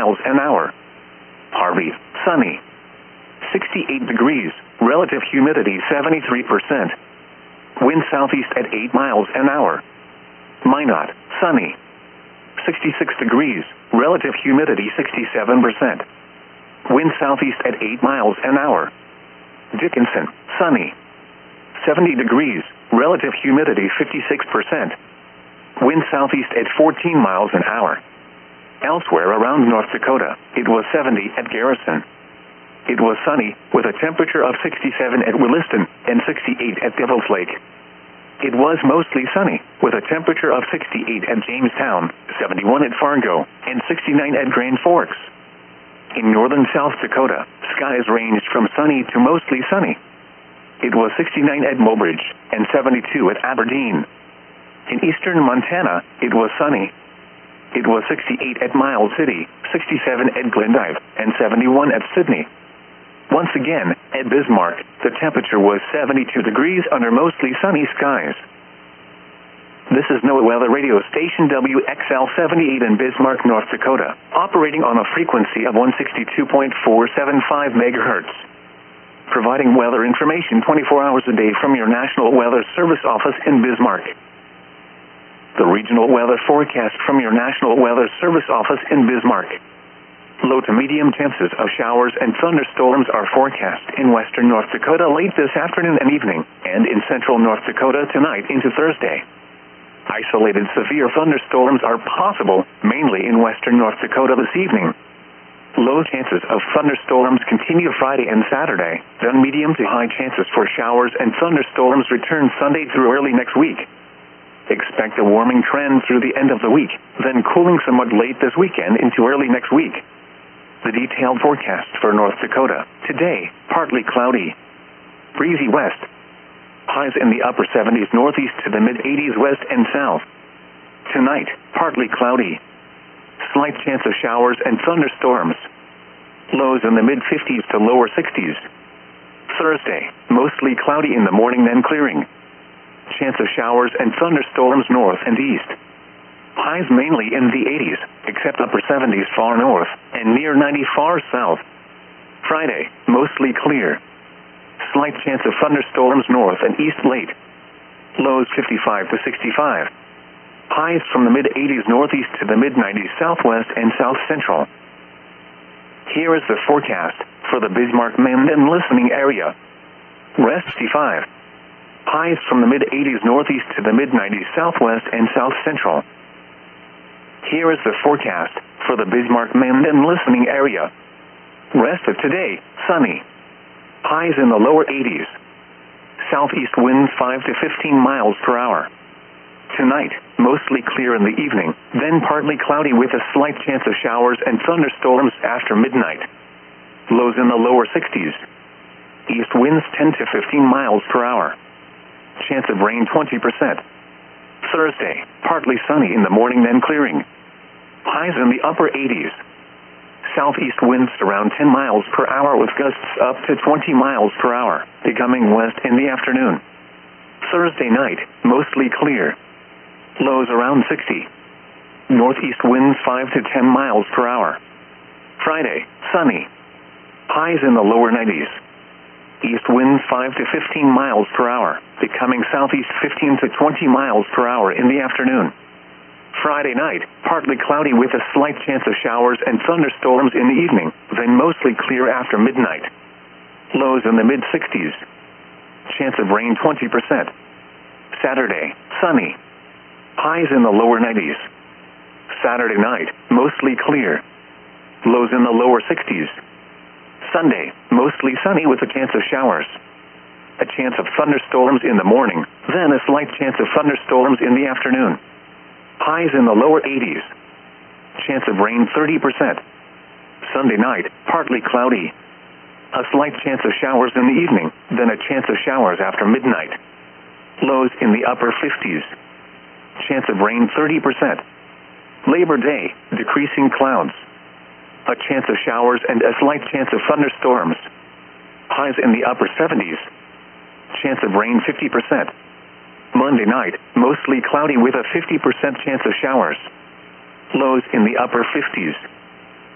miles an hour. Harvey, sunny. 68 degrees, relative humidity 73%. Wind southeast at 8 miles an hour. Minot, sunny. 66 degrees, relative humidity 67%. Wind southeast at 8 miles an hour. Dickinson, sunny. 70 degrees, relative humidity 56%. Wind southeast at 14 miles an hour. Elsewhere around North Dakota, it was 70 at Garrison. It was sunny, with a temperature of 67 at Williston and 68 at Devil's Lake. It was mostly sunny, with a temperature of 68 at Jamestown, 71 at Fargo, and 69 at Grand Forks. In northern South Dakota, skies ranged from sunny to mostly sunny. It was 69 at Mobridge and 72 at Aberdeen. In eastern Montana, it was sunny. It was 68 at Miles City, 67 at Glendive, and 71 at Sydney. Once again, at Bismarck, the temperature was 72 degrees under mostly sunny skies. This is NOAA Weather Radio Station WXL-78 in Bismarck, North Dakota, operating on a frequency of 162.475 MHz. Providing weather information 24 hours a day from your National Weather Service office in Bismarck. The regional weather forecast from your National Weather Service office in Bismarck. Low to medium chances of showers and thunderstorms are forecast in western North Dakota late this afternoon and evening, and in central North Dakota tonight into Thursday. Isolated severe thunderstorms are possible, mainly in western North Dakota this evening. Low chances of thunderstorms continue Friday and Saturday, then medium to high chances for showers and thunderstorms return Sunday through early next week. Expect a warming trend through the end of the week, then cooling somewhat late this weekend into early next week. The detailed forecast for North Dakota. Today, partly cloudy. Breezy west. Highs in the upper 70s northeast to the mid-80s west and south. Tonight, partly cloudy. Slight chance of showers and thunderstorms. Lows in the mid-50s to lower 60s. Thursday, mostly cloudy in the morning then clearing. Chance of showers and thunderstorms north and east. Highs mainly in the 80s, except upper 70s far north, and near 90 far south. Friday, mostly clear. Slight chance of thunderstorms north and east late. Lows 55 to 65. Highs from the mid-80s northeast to the mid-90s southwest and south central. Here is the forecast for the Bismarck-Mandan listening area. West 65. Highs from the mid-80s northeast to the mid-90s southwest and south central. Here is the forecast for the Bismarck-Mandan listening area. Rest of today, sunny. Highs in the lower 80s. Southeast winds 5 to 15 miles per hour. Tonight, mostly clear in the evening, then partly cloudy with a slight chance of showers and thunderstorms after midnight. Lows in the lower 60s. East winds 10 to 15 miles per hour. Chance of rain 20%. Thursday, partly sunny in the morning then clearing. Highs in the upper 80s. Southeast winds around 10 miles per hour with gusts up to 20 miles per hour, becoming west in the afternoon. Thursday night, mostly clear. Lows around 60. Northeast winds 5 to 10 miles per hour. Friday, sunny. Highs in the lower 90s. East winds 5 to 15 miles per hour, becoming southeast 15 to 20 miles per hour in the afternoon. Friday night, partly cloudy with a slight chance of showers and thunderstorms in the evening, then mostly clear after midnight. Lows in the mid-60s. Chance of rain 20%. Saturday, sunny. Highs in the lower 90s. Saturday night, mostly clear. Lows in the lower 60s. Sunday, mostly sunny with a chance of showers. A chance of thunderstorms in the morning, then a slight chance of thunderstorms in the afternoon. Highs in the lower 80s. Chance of rain 30%. Sunday night, partly cloudy. A slight chance of showers in the evening, then a chance of showers after midnight. Lows in the upper 50s. Chance of rain 30%. Labor Day, decreasing clouds. A chance of showers and a slight chance of thunderstorms. Highs in the upper 70s. Chance of rain 50%. Monday night, mostly cloudy with a 50% chance of showers. Lows in the upper 50s.